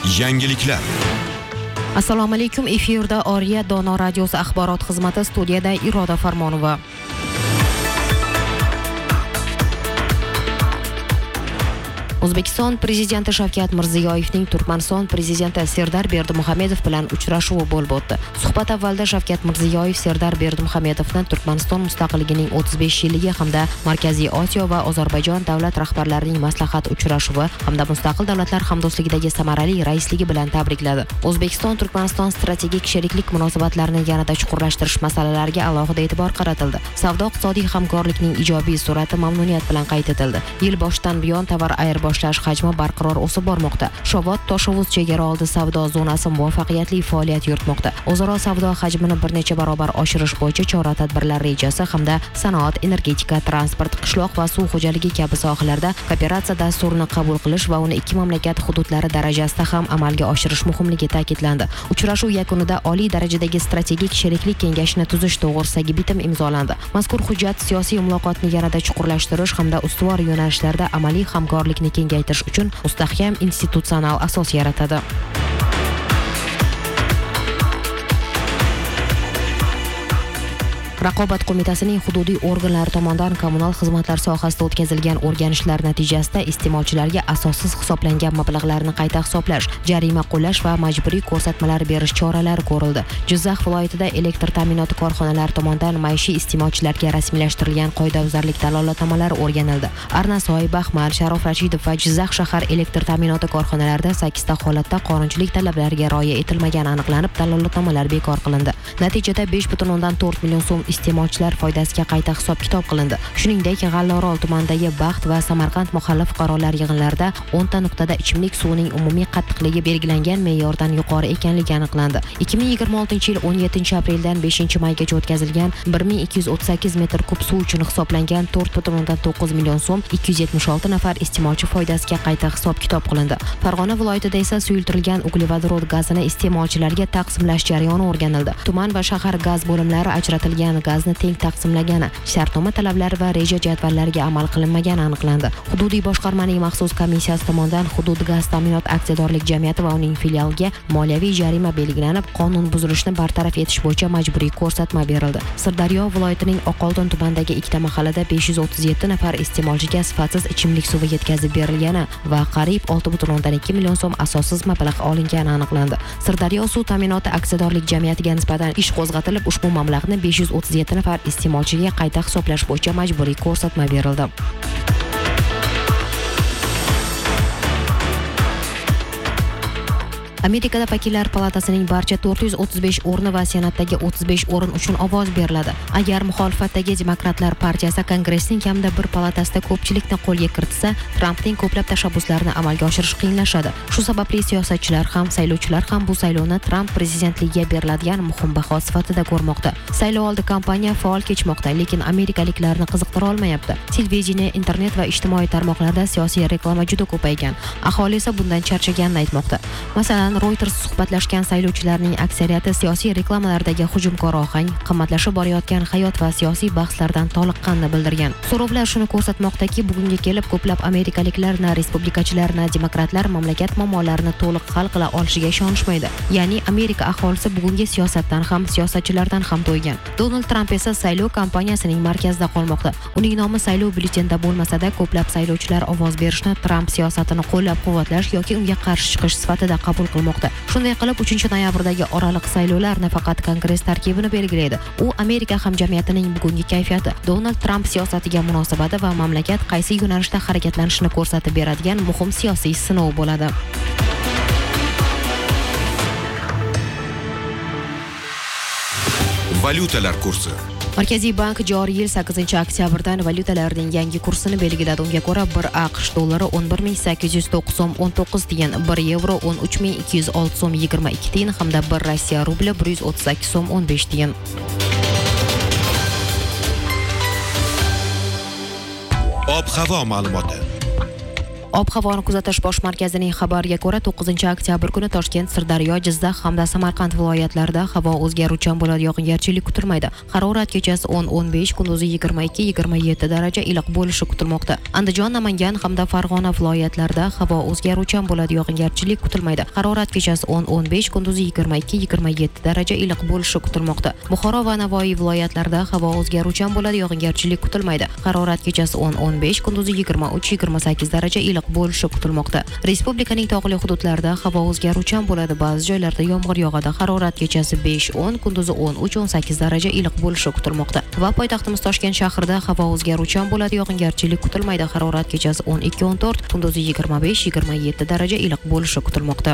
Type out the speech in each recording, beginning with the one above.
Yangiliklar. Assalomu alaykum. Efirda Oriya Dono radiosi axborot xizmati, studiyada Iroda Farmonova. O'zbekiston prezidenti Shavkat Mirziyoyevning Turkmaniston prezidenti Serdar Berdimuhamedov bilan uchrashuvi bo'lib o'tdi. Suhbat avvalida Shavkat Mirziyoyev Serdar Berdimuhamedovni Turkmaniston mustaqilligining 35 yilligi hamda Markaziy Osiyo va Ozarbayjon davlat rahbarlarining maslahat uchrashuvi hamda Mustaqil davlatlar hamdo'stligidagi samarali raisligi bilan tabrikladi. O'zbekiston Turkmaniston strategik sheriklik munosabatlarini yanada chuqurlashtirish masalalariga alohida e'tibor qaratildi. Savdo-iqtisodiy hamkorlikning ijobiy surati mamnuniyat bilan qayd etildi. Yil boshidan buyon tovar ayirboshlash hajmi barqaror o'sib bormoqda. Shovot-Toshovuz chegara oldi savdo zonasi muvaffaqiyatli faoliyat yuritmoqda. O'zaro savdo hajmini bir necha barobar oshirish bo'yicha chora-tadbirlar rejasi hamda sanoat, energetika, transport, qishloq va suv xo'jaligi kabi sohalarda kooperatsiya dasturini qabul qilish va uni ikki mamlakat hududlari darajasida ham amalga oshirish muhimligi ta'kidlandi. Uchrashuv yakunida oliy darajadagi strategik sheriklik kengashini tuzish to'g'risidagi bitim imzolandi. Mazkur hujjat siyosiy muloqotni yanada chuqurlashtirish hamda ustuvor yo'nalishlarda amaliy hamkorlikni kengaytirish uchun mustahkam institutsional asos yaratadi. Raqobat qo'mitasining hududiy organlari tomonidan kommunal xizmatlar sohasida o'tkazilgan o'rganishlar natijasida iste'molchilarga asossiz hisoblangan mablag'larni qayta hisoblash, jarima qo'llash va majburiy ko'rsatmalar berish choralari ko'rildi. Jizzax viloyatida elektr ta'minoti korxonalari tomonidan maishiy iste'molchilarga rasmiylashtirilgan qoidabuzarlik dalolatnomalari o'rganildi. Arnasoy, Baxmal, Sharof Rashidov va Jizzax shahar elektr ta'minoti korxonalarida 8 ta holatda qonunchilik talablariga rioya etilmagani aniqlanib, dalolatnomalar bekor qilindi. Natijada 5,4 million so'm iste'molchilar foydasiga qayta hisob-kitob qilindi. Shuningdek, G'allaorol tumanidagi Baxt va Samarqand mahalla fuqarolar yig'inlarida 10 ta nuqtada ichimlik suvining umumiy qattiqligi belgilangan me'yordan yuqori ekanligi aniqlandi. 2026-yil 17 apreldan 5 maygacha o'tkazilgan 1238 metr kub suv uchun hisoblangan 4,9 million so'm 276 nafar iste'molchi foydasiga qayta hisob-kitob qilindi. Farg'ona viloyatida esa suyultirilgan uglevodorod gazini iste'molchilarga taqsimlash jarayoni o'rganildi. Tuman va shahar gaz bo'limlari ajratilgan gazni teng taqsimlagani, shartnoma talablari va reja jadvallariga amal qilinmagani aniqlandi. Hududiy boshqarmaning maxsus komissiyasi tomonidan Hudud gaz ta'minot aksiyadorlik jamiyati va uning filialiga moliyaviy jarima belgilanib, qonun buzilishini bartaraf etish bo'yicha majburiy ko'rsatma berildi. Sirdaryo viloyatining Oqoltin tumanidagi ikkita mahallada 537 nafar iste'molchiga sifatsiz ichimlik suvi yetkazib berilgani va qariyb 6,2 million so'm asossiz mablag' olingani aniqlandi. Sirdaryo suv ta'minoti aksiyadorlik jamiyatiga nisbatan ish qo'zg'atilib, ushbu mablag'ni 537 nafar iste'molchiga qayta hisoblash bo'yicha majburiy ko'rsatma berildi. Amerikada vakillar palatasining barcha 435 o'rni va senatdagi 35 o'rin uchun ovoz beriladi. Agar muxolifatdagi Demokratlar partiyasi Kongressning kamida bir palatasida ko'pchilikni qo'lga kiritsa, Trampning ko'plab tashabbuslarini amalga oshirish qiyinlashadi. Shu sababli siyosatchilar ham, saylovchilar ham bu saylovni Tramp prezidentligiga beriladigan muhim baho sifatida ko'rmoqda. Saylovoldi kampaniya faol kechmoqda, lekin amerikaliklarni qiziqtira olmayapti. Televideniya, internet va ijtimoiy tarmoqlarda siyosiy reklama juda ko'paygan. Aholi esa bundan charchaganini aytmoqda. Masalan, Reuters suhbatlashgan saylovchilarning aksariyati siyosiy reklamalardagi hujumkor ohang, qimmatlashib borayotgan hayot va siyosiy bahslardan toliqqanini bildirgan. So'rovlar shuni ko'rsatmoqdaki, bugunga kelib ko'plab amerikaliklar na respublikachilar na demokratlar mamlakat muammolarini to'liq hal qila olishiga ishonishmaydi. Ya'ni Amerika aholisi bugungi siyosatdan ham, siyosatchilardan ham to'ygan. Donald Tramp esa saylov kampaniyasining markazida qolmoqda. Uning nomi saylov byulletenida bo'lmasa-da, ko'plab saylovchilar ovoz berishni Tramp siyosatini qo'llab-quvvatlash yoki unga qarshi chiqish sifatida qabul qilmoqda. Shunday qilib 3-noyabrdagi oraliq saylovlar nafaqat Kongress tarkibini belgilaydi, u Amerika hamjamiyatining bugungi kayfiyati, Donald Tramp siyosatiga munosabati va mamlakat qaysi yo'nalishda harakatlanishini ko'rsatib beradigan muhim siyosiy sinov bo'ladi. Valyutalar kursi. Markaziy bank joriy yil 8-oktyabrdan valyutalarning yangi kursini belgiladi. Unga ko'ra 1 AQSh dollari 11.809 so'm 19 tiyin, 1 yevro 13.206 so'm 22 tiyin hamda 1 Rossiya rubli 138 so'm 15 tiyin. Ob-havo ma'lumoti. Ob-havoni kuzatish bosh markazining xabariga ko'ra 9-oktyabr kuni Toshkent, Sirdaryo, Jizzax hamda Samarqand viloyatlarida havo o'zgaruvchan bo'ladi, yog'ingarchilik kutilmaydi. Harorat kechasi 10-15, kunduzi 22-27 daraja iliq bo'lishi kutilmoqda. Andijon, Namangan hamda Farg'ona viloyatlarida havo o'zgaruvchan bo'ladi, yog'ingarchilik kutilmaydi. Harorat kechasi 10-15, kunduzi 22-27 daraja iliq bo'lishi kutilmoqda. Buxoro va Navoiy viloyatlarida havo o'zgaruvchan bo'ladi, yog'ingarchilik kutilmaydi. Harorat kechasi 10-15, kunduzi 23-28 daraja iliq bo'lishi kutilmoqda. Respublikaning tog'li hududlarida havo o'zgaruvchan bo'ladi, ba'zi joylarda yomg'ir yog'adi. Harorat kechasi 5-10, kunduzi 13-18 daraja iliq bo'lishi kutilmoqda. Va poytaxtimiz Toshkent shahrida havo o'zgaruvchan bo'ladi, yog'ingarchilik kutilmaydi. Harorat kechasi 12-14, kunduzi 25-27 daraja iliq bo'lishi kutilmoqda.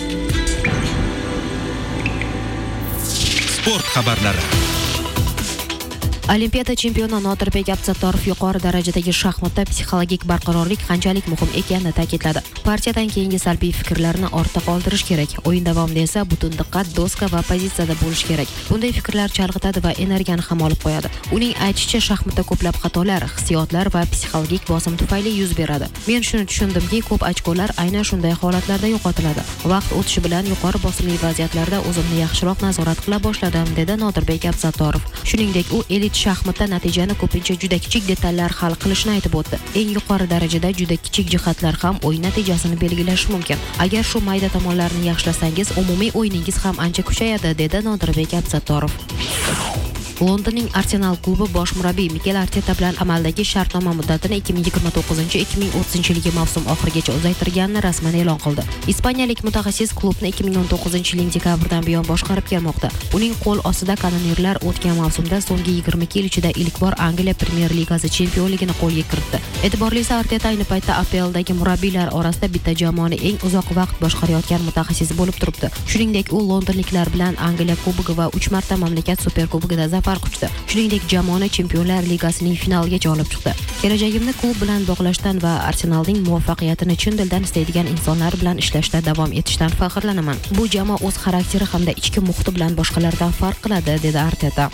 Sport xabarlari. Olimpiada chempioni Nodirbek Absattorov yuqori darajadagi shaxmatda psixologik barqarorlik qanchalik muhim ekanini ta'kidladi. Partiyadan keyingi salbiy fikrlarni ortda qoldirish kerak. O'yin davomida esa butun diqqat doska va pozitsiyada bo'lish kerak. Bunday fikrlar chalg'itadi va energiyani ham olib qo'yadi. Uning aytishicha, shaxmatda ko'plab xatolar, hissiyotlar va psixologik bosim tufayli yuz beradi. Men shuni tushundimki, ko'p ochkolar aynan shunday holatlarda yo'qotiladi. Vaqt o'tishi bilan yuqori bosimli vaziyatlarda o'zimni yaxshiroq nazorat qila boshladim, dedi Nodirbek Absattorov. Shuningdek, u elit shaxmatda natijani ko'pincha juda kichik detallar hal qilishni aytib o'tdi. Eng yuqori darajada juda kichik jihatlar ham o'yin natijasini belgilashi mumkin. Agar shu mayda tomonlarni yaxshilasangiz, umumiy o'yiningiz ham ancha kuchayadi, dedi Nodirbek Absattorov. Londonning Arsenal klubi bosh murabbiy Mikel Arteta bilan amaldagi shartnoma muddatini 2029-2030 mavsum oxirigacha uzaytirganini rasman e'lon qildi. Ispaniyalik mutaxassis klubni 2019-yilning dekabrdan buyon boshqarib kelmoqda. Uning qo'l ostida kanonirlar o'tgan mavsumda so'nggi 22 yil ichida ilk bor Angliya Premyer Ligasi chempionligini qo'lga kiritdi. E'tiborlisi, Arteta ayni paytda APLdagi murabbiylar orasida bitta jamoani eng uzoq vaqt boshqarayotgan mutaxassis bo'lib turibdi. Shuningdek, u londonliklar bilan Angliya Kubogi va 3 marta mamlakat Superkubogida zafar quchdi. Shuningdek, jamoani Chempionlar Ligasining finaligacha olib chiqdi. Kelajagimni klub bilan bog'lashdan va Arsenalning muvaffaqiyatini chin dildan istaydigan insonlar bilan ishlashda davom etishdan faxrlanaman. Bu jamoa o'z xarakteri hamda ichki muhiti bilan boshqalardan farq qiladi, dedi Arteta.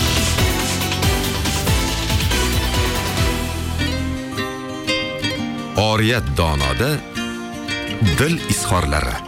Oriyat donoda dil izhorlari.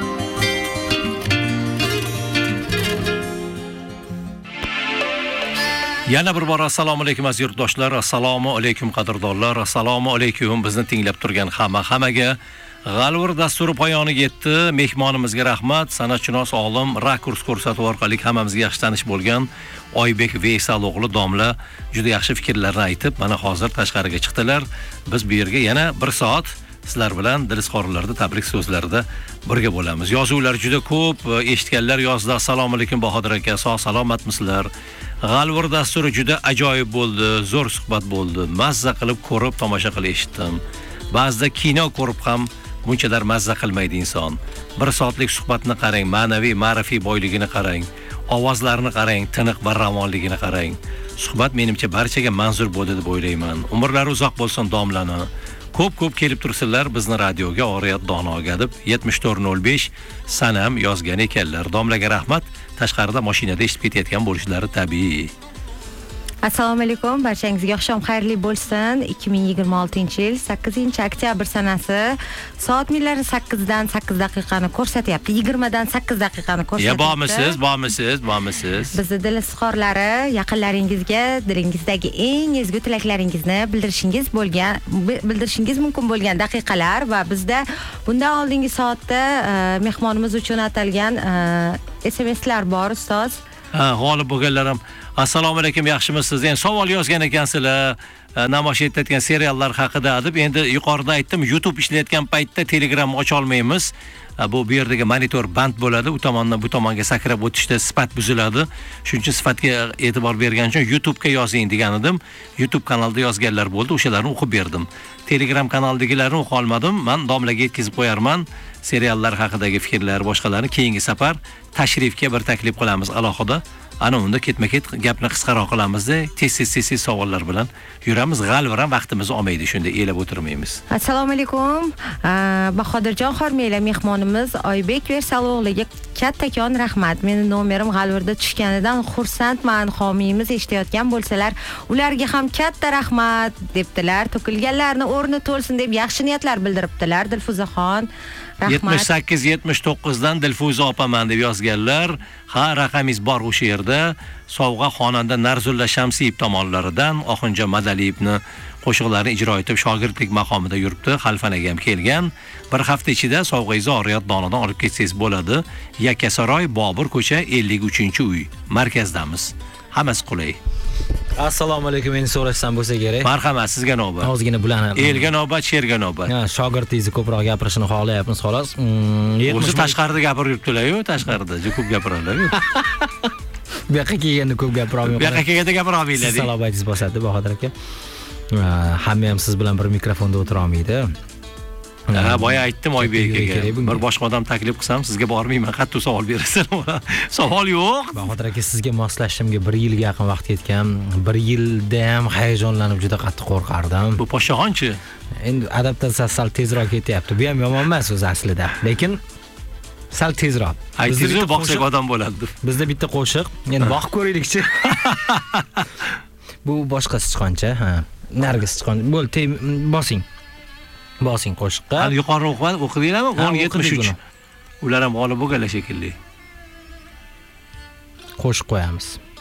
Yana bir bor assalomu alaykum aziz yurtdoshlar, assalomu alaykum qadrdonlar, assalomu alaykum bizni tinglab turgan hammaga. G'alvir dasturi poyoniga yetdi. Mehmonimizga rahmat. San'atshunos olim rakurs ko'rsatuv orqali hammamizga yaxshi tanish bo'lgan Oybek Veysal o'g'li domla juda yaxshi fikrlarni aytib, mana hozir tashqariga chiqdilar. Biz bu yerga yana 1 soat sizlar bilan dil izhorlarida, tabrik so'zlarida birga bo'lamiz. Yozuvlar juda ko'p, eshitganlar yozdi. Assalomu alaykum Bahodir aka, sog' salomatmisizlar? G'alvir dasturi juda ajoyib bo'ldi, zo'r suhbat bo'ldi. Mazza qilib ko'rib, tomosha qilib eshitdim. Ba'zida kino ko'rib ham bunchalar mazza qilmaydi inson. 1 soatlik suhbatni qarang, ma'naviy, ma'rifiy boyligini qarang, ovozlarni qarang, tiniq va ravonligini qarang. Suhbat menimcha barchaga manzur bo'ldi deb o'ylayman. Umrlari uzoq bo'lsin domlani. Ko'p kelib tursinlar bizni radioga, Oriyat donoga deb 7405 sanam yozgan ekanlar. Domlaga rahmat. Tashqarida mashinada eshitib ketayotgan bo'lishlari tabiiy. Assalomu alaykum, barchangizga oqshom xayrli bo'lsin. 2026-yil 8-oktyabr sanasi soat millari 8 dan 8 daqiqani ko'rsatyapti. 20 dan 8 daqiqani ko'rsatyapti. Bormisiz. Bizni dil izhorlari yaqinlaringizga dilingizdagi eng ezgu tilaklaringizni bildirishingiz mumkin bo'lgan daqiqalar va bizda bundan oldingi soatda mehmonimiz uchun atalgan SMSlar bor, ustoz. G'olib bo'lganlar ham assalomu alaykum, yaxshimisiz? Endi savol yozgan ekansizlar, namoyish etayotgan seriallar haqida deb. Endi yuqorida aytdim, YouTube ishlayotgan paytda Telegram ocha olmaymiz. Bu yerdagi monitor band bo'ladi, u tomondan bu tomonga sakrab o'tishda sifat buziladi. Shuning uchun sifatga e'tibor bergan uchun YouTube ga yozing degan edim. YouTube kanalida yozganlar bo'ldi, o'shalarni o'qib berdim. Telegram kanaldagilarni o'qib olmadim. Men domlaga yetkazib qo'yarman. Seriallar haqidagi fikrlar, boshqalarni keyingi safar tashrifga bir taklif qilamiz alohida. Ana unda ketma-ket gapni qisqaroq qilamizda, tez savollar bilan yuramiz. G'alvir ham vaqtimizni olmaydi, shunda elab o'tirmaymiz. Assalomu alaykum. Bahodirjon, hormanglar, mehmonimiz Oybek Veysal o'g'liga kattakon rahmat. Meni nomerim G'alvirda tushganidan xursandman. Homiyimiz eshitayotgan bo'lsalar, ularga ham katta rahmat debdilar. To'kilganlarni o'rni to'lsin deb yaxshi niyatlar bildiribdilar. Dilfuzaxon, rahmat. 78-79 dan Dilfuza opaman deb yozganlar. Ha, raqamingiz bor o'sha yerda. Sovg'a xonanda Narzulla Shamsiyev tomonlaridan Oxunjon Madaliyevni qo'shiqlarini ijro etib shogirdlik maqomida yuribdi. Xalfanaga ham kelgan. Bir hafta ichida sovg'angizni Oriyat Donadan olib ketsangiz bo'ladi. Yakkasaroy, Bobur ko'cha 53-uy. Markazdamiz. Hammasi qulay. Assalomu alaykum, meni so'rashsam bo'lsa kerak. Marhamat, sizga navbat. Ozgina bulanib. Elga navbat, sherga navbat. Ha, shogirdingizni ko'proq gapirishini xohlayapmiz, xolos. O'zi tashqarida gapirib yuribdilar-ku, tashqarida juda ko'p gapiradilar-ku. Bu yoqqa kelganda ko'p gapira olmayman. Bu yoqqa kelganda gapira olmaylar. Salobatingiz bosadi, Bahodir aka. Hamma ham siz bilan bir mikrofonda o'tira olmaydi. Ha, boya aytdim Oybek akaga. Bir boshqa odam taklif qilsam, sizga bormayman, qattiq savol berasan. Savol yo'q. Bahodir aka, sizga moslashishimga 1 yilga yaqin vaqt ketgan. 1 yilda ham hayajonlanib juda qattiq qo'rqardim. Bu podshohonchi? Endi adaptatsiya sal tezroq ketyapti. Bu ham yomon emas o'zi aslida. Lekin sal tezroq. Aytdingiz, boqsak odam bo'ladi. Bizda bitta qo'shiq. Endi boqib ko'raylikchi. Bu boshqa sichqoncha, ha. Nargis sichqon. Bo'l, bosing qo'shiqqa. Hali yuqori o'qidinglarmi? 1073. Ular ham g'olib bo'lganlar shekilli. Qo'shiq qo'yamiz.